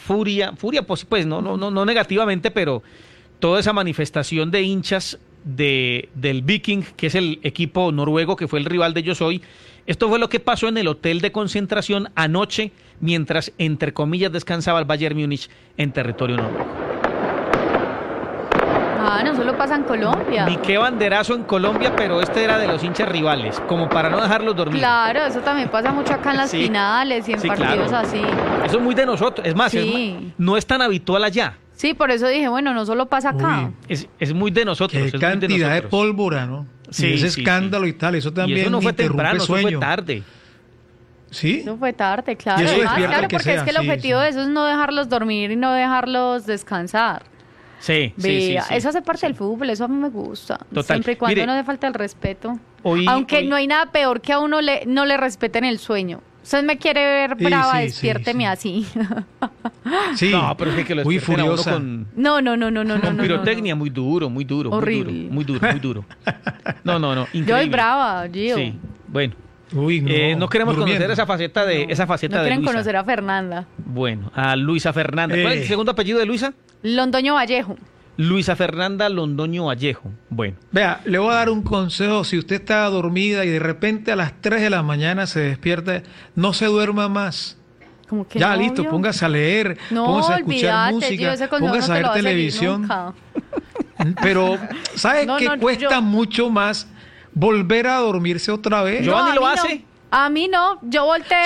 furia, pues no negativamente, pero toda esa manifestación de hinchas del Viking, que es el equipo noruego que fue el rival de ellos hoy. Esto fue lo que pasó en el hotel de concentración anoche, mientras, entre comillas, descansaba el Bayern Múnich en territorio noruego. No solo pasa en Colombia. Ni qué banderazo en Colombia, pero este era de los hinchas rivales, como para no dejarlos dormir. Claro, eso también pasa mucho acá en las finales y en partidos así. Eso es muy de nosotros, es más, no es tan habitual allá. Sí, por eso dije, bueno, no solo pasa acá. Es muy de nosotros. Qué cantidad de pólvora, ¿no? Sí, y ese escándalo y tal, eso también y eso no fue interrumpe temprano, sueño. eso fue tarde. ¿Sí? Eso fue tarde, claro. Y eso Claro, porque es que el objetivo de eso es no dejarlos dormir y no dejarlos descansar. Sí. Eso hace parte del fútbol, eso a mí me gusta. Total. Siempre y cuando no le falta el respeto. Hoy, no hay nada peor que a uno no le respeten el sueño. Usted me quiere ver brava, despiérteme así. Sí. No, pero es que lo muy furiosa. Con pirotecnia, muy duro. Horrible. Muy duro. No. Increíble. Yo soy brava, Gio. Sí, bueno. Uy, no queremos conocer esa faceta de No quieren Luisa. conocer a Fernanda. Bueno, a Luisa Fernanda. ¿Cuál es el segundo apellido de Luisa? Londoño Vallejo. Luisa Fernanda Londoño Vallejo. Bueno. Vea, le voy a dar un consejo. Si usted está dormida y de repente a las 3 de la mañana se despierta, no se duerma más. ¿Cómo que ya, no, listo, yo? póngase a leer, póngase a escuchar música, póngase a ver televisión. Pero, ¿sabes qué cuesta mucho más volver a dormirse otra vez? ¿Giovanni lo hace? No. A mí no, yo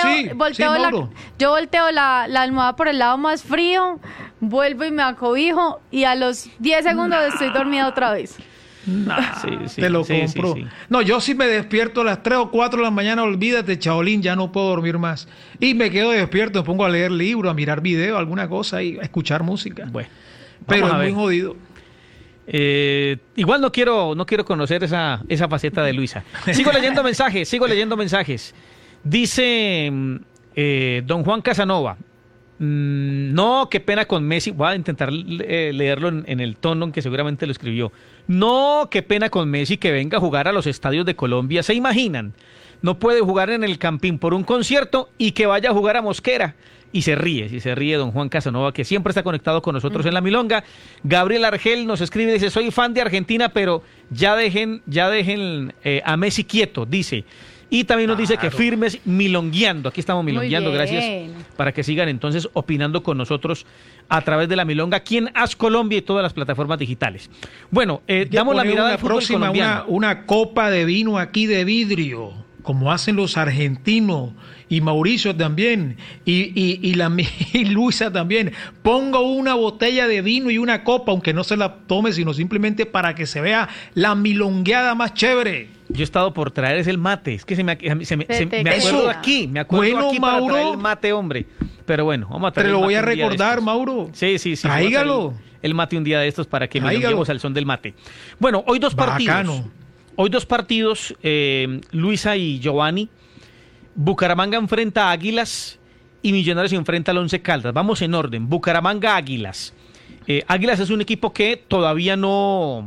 volteo la almohada por el lado más frío, vuelvo y me acobijo y a los 10 segundos estoy dormida otra vez. Te lo compro. Sí. No, yo sí me despierto a las 3 o 4 de la mañana, olvídate, chaolín, ya no puedo dormir más. Y me quedo despierto, me pongo a leer libros, a mirar videos, alguna cosa y a escuchar música. Bueno, pero es muy jodido. Igual no quiero conocer esa faceta de Luisa. Sigo leyendo mensajes. Dice don Juan Casanova. No, qué pena con Messi. Voy a intentar leerlo en el tono en que seguramente lo escribió. No, qué pena con Messi que venga a jugar a los estadios de Colombia. ¿Se imaginan? No puede jugar en el Campín por un concierto y que vaya a jugar a Mosquera. Y se ríe don Juan Casanova, que siempre está conectado con nosotros en La Milonga. Gabriel Argel nos escribe y dice, soy fan de Argentina, pero ya dejen a Messi quieto, dice. Y también nos dice que firmes milongueando. Aquí estamos milongueando, gracias. Para que sigan entonces opinando con nosotros a través de La Milonga, aquí en As Colombia y todas las plataformas digitales. Bueno, damos la mirada al fútbol colombiano. Una copa de vino aquí de vidrio, como hacen los argentinos, y Mauricio también, y Luisa también. Ponga una botella de vino y una copa, aunque no se la tome, sino simplemente para que se vea la milongueada más chévere. Yo he estado por traer el mate, es que me acuerdo aquí, para traer el mate, hombre. Pero bueno, vamos a traer Te lo voy a recordar, Mauro. Sí. Tráigalo. El mate un día de estos para que milonguemos al son del mate. Bueno, hoy dos partidos. Luisa y Giovanni. Bucaramanga enfrenta a Águilas y Millonarios enfrenta al Once Caldas. Vamos en orden. Bucaramanga, Águilas. Águilas es un equipo que todavía no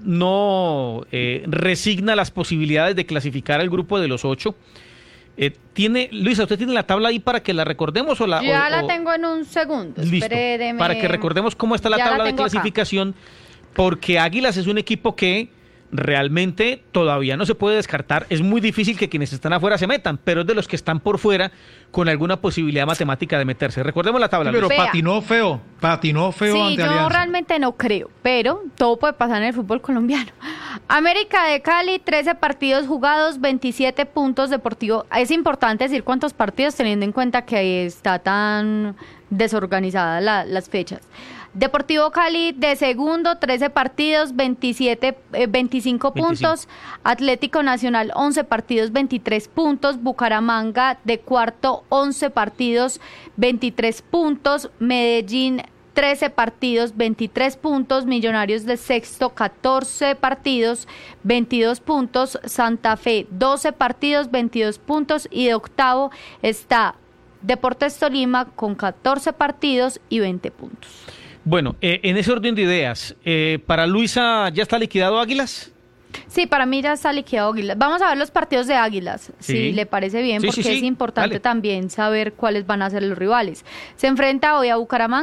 resigna las posibilidades de clasificar al grupo de los 8. Luisa, ¿usted tiene la tabla ahí para que la recordemos? La tengo en un segundo. Listo, para que recordemos cómo está la tabla de clasificación, acá. Porque Águilas es un equipo que realmente todavía no se puede descartar. Es muy difícil que quienes están afuera se metan, pero es de los que están por fuera con alguna posibilidad matemática de meterse. Recordemos la tabla. Pero patinó feo sí, ante Alianza. Yo realmente no creo, pero todo puede pasar en el fútbol colombiano. América de Cali, 13 partidos jugados, 27 puntos. Deportivo. Es importante decir cuántos partidos, teniendo en cuenta que está tan desorganizadas las fechas. Deportivo Cali de segundo, 13 partidos, 25 puntos. Atlético Nacional, 11 partidos, 23 puntos. Bucaramanga de cuarto, 11 partidos, 23 puntos. Medellín, 13 partidos, 23 puntos. Millonarios de sexto, 14 partidos, 22 puntos. Santa Fe, 12 partidos, 22 puntos. Y de octavo está Deportes Tolima con 14 partidos y 20 puntos. Bueno, en ese orden de ideas, ¿para Luisa ya está liquidado Águilas? Sí, para mí ya está liquidado Águilas. Vamos a ver los partidos de Águilas, si le parece bien, porque es importante también saber cuáles van a ser los rivales. Se enfrenta hoy a Bucaramanga.